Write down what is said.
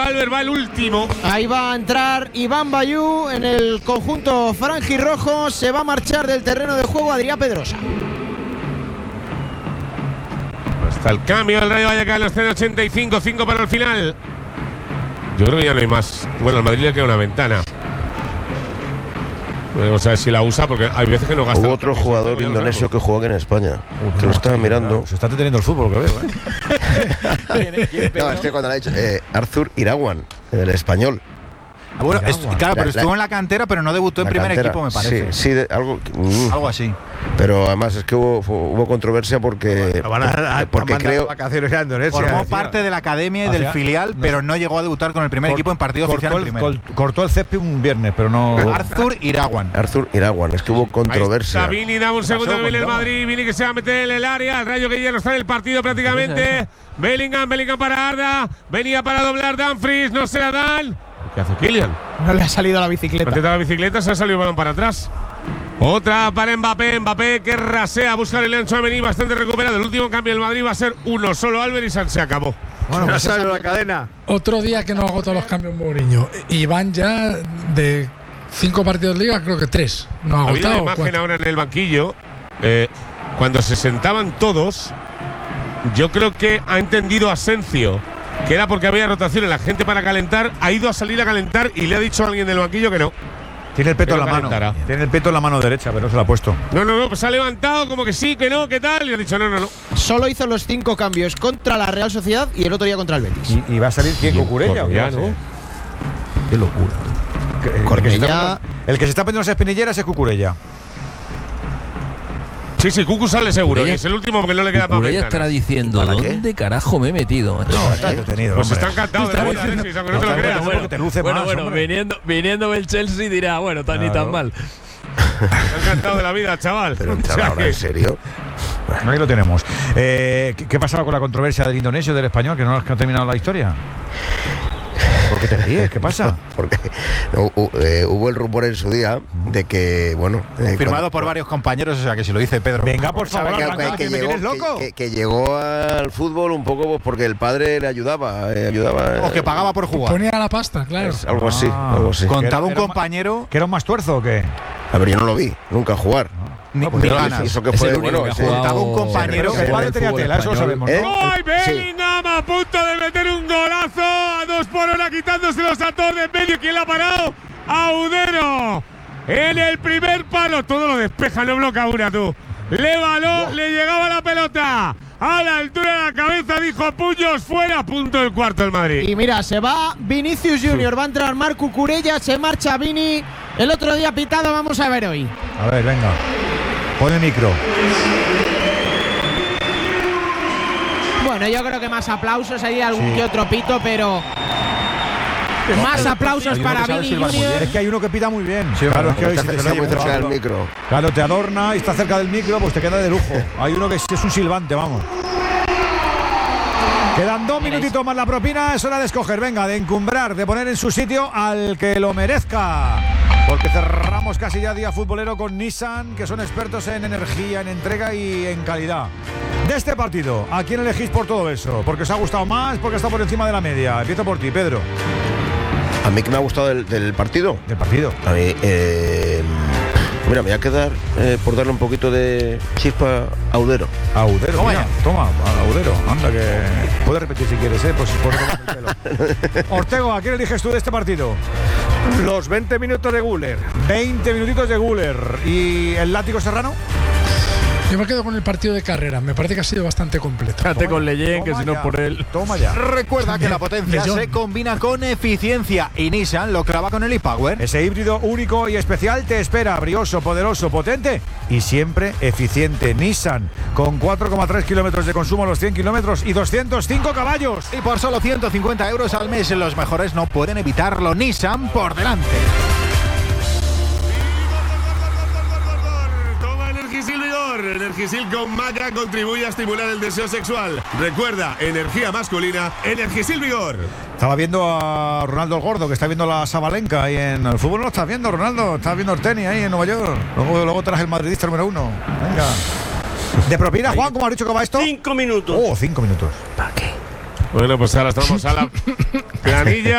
Albert va el último. Ahí va a entrar Iván Bayú en el conjunto franjirrojo. Se va a marchar del terreno de juego Adrián Pedrosa. Hasta el cambio del Rayo Vallecano, los 0,85, 5 para el final. Yo creo que ya no hay más. Bueno, al Madrid le queda una ventana. Vamos a ver si la usa, porque hay veces que no gasta. Hubo otro jugador indonesio que jugó aquí en España, que lo estaba mirando. Se está deteniendo el fútbol, que veo. No, es que cuando le ha dicho Arthur Irawan, el español. Bueno, claro, pero estuvo en la cantera, pero no debutó en primer equipo, me parece. Sí, algo así. Pero además es que hubo controversia porque creo vacaciones a Indonesia. Formó parte de la academia y del filial, pero no llegó a debutar con el primer equipo en partido oficial en primera. Cortó el césped un viernes, pero no. Arthur Irawan, es que hubo controversia. Vini, dame un segundo, Vini el Madrid. Vini que se va a meter en el área. El Rayo que ya no está en el partido prácticamente. Bellingham para Arda. Venía para doblar Dumfries, no se la dan. ¿Qué hace Kylian? No le ha salido la bicicleta. La bicicleta, se ha salido el balón para atrás. Otra para Mbappé que rasea, busca el Leandro Tchouaméni, bastante recuperado. El último cambio del Madrid va a ser uno solo, Albert, y se acabó. Bueno, pues sale la cadena. Otro día que no agotó los cambios Mourinho. Y van ya de 5 partidos de liga, creo que 3. No ha agotado. Había una imagen ahora en el banquillo. Cuando se sentaban todos, yo creo que ha entendido Asencio que era porque había rotación en la gente para calentar, ha ido a salir a calentar y le ha dicho a alguien del banquillo que no. Tiene el peto en la mano. Tiene el peto en la mano derecha, pero no se lo ha puesto. No, pues se ha levantado como que sí, que no, que tal, y ha dicho no. Solo hizo los 5 cambios contra la Real Sociedad y el otro día contra el Betis. ¿Y va a salir quién? ¿Cucurella? Ya, ¿no? Qué locura. El que se está poniendo las espinilleras es Cucurella. Sí, Cucu sale seguro. Y es el último porque no le queda papel. Ella estará diciendo, ¿dónde carajo me he metido? No, está detenido. Pues está encantado de la vida, Alexis, aunque no te lo creas. Bueno, viniendo del Chelsea dirá, bueno, ni tan mal. Está encantado de la vida, chaval. Pero ahora, ¿en serio? Bueno, ahí lo tenemos. ¿Qué pasaba con la controversia del indonesio y del español? ¿Que no ha terminado la historia? ¿Por qué te ríes? ¿Qué pasa? Porque hubo el rumor en su día de que, bueno… firmado por varios compañeros, o sea que si lo dice Pedro… Venga, por favor, que llegó al fútbol un poco pues, porque el padre le ayudaba. O que pagaba por jugar. Ponía la pasta, claro. Algo así. Contaba un compañero… ¿Que era un más tuerzo o qué? A ver, yo no lo vi, nunca jugar. Ni ganas. Eso que fue, bueno, contaba un compañero que el padre tenía tela, eso lo sabemos, ¿no? ¡Ay, Bellingham a punto de meter un golazo! A 2 por hora, quitándoselos a todos de en medio. ¿Quién la ha parado? ¡Audero! En el primer palo. Todo lo despeja, no bloquea una, tú. Le baló, le llegaba la pelota a la altura de la cabeza, dijo puños fuera, punto del cuarto del Madrid. Y mira, se va Vinicius Junior, va a entrar Marc Cucurella, se marcha Vini. El otro día pitado, vamos a ver hoy. A ver, venga. Pon el micro. Bueno, yo creo que más aplausos, hay algún que otro pito, pero… Más aplausos para Vini Junior. Es que hay uno que pita muy bien. Sí, claro, es que hoy está muy cerca del micro. Claro, te adorna y está cerca del micro, pues te queda de lujo. Hay uno que es un silbante, vamos. Quedan 2 minutitos más la propina, es hora de escoger, venga, de encumbrar, de poner en su sitio al que lo merezca. Porque cerramos casi ya día futbolero con Nissan, que son expertos en energía, en entrega y en calidad. De este partido, ¿a quién elegís por todo eso? ¿Porque os ha gustado más? ¿Porque está por encima de la media? Empiezo por ti, Pedro. ¿A mí que me ha gustado del partido? Del partido. A mí, mira, me voy a quedar por darle un poquito de chispa a Audero. Audero, toma, Audero. Anda, que puedes repetir si quieres, pues por el pelo. Ortego, ¿a quién eliges tú de este partido? Los 20 minutos de Güler. 20 minutitos de Güler. ¿Y el látigo Serrano? Yo me quedo con el partido de carrera, me parece que ha sido bastante completo. Quédate con Leyen, que si no por él… Toma ya. Recuerda que la potencia se combina con eficiencia y Nissan lo clava con el e-Power. Ese híbrido único y especial te espera, brioso, poderoso, potente y siempre eficiente. Nissan, con 4,3 kilómetros de consumo a los 100 kilómetros y 205 caballos. Y por solo 150 euros al mes, los mejores no pueden evitarlo. Nissan por delante. Energisil con Maca contribuye a estimular el deseo sexual. Recuerda, energía masculina, Energisil Vigor. Estaba viendo a Ronaldo el Gordo, que está viendo la Sabalenka ahí en el fútbol. No lo estás viendo, Ronaldo. Estás viendo el tenis ahí en Nueva York. Luego traes el madridista número 1. Venga. De propina, Juan, ¿cómo has dicho que va esto? 5 minutos. 5 minutos. ¿Para qué? Bueno, pues ahora estamos a la planilla.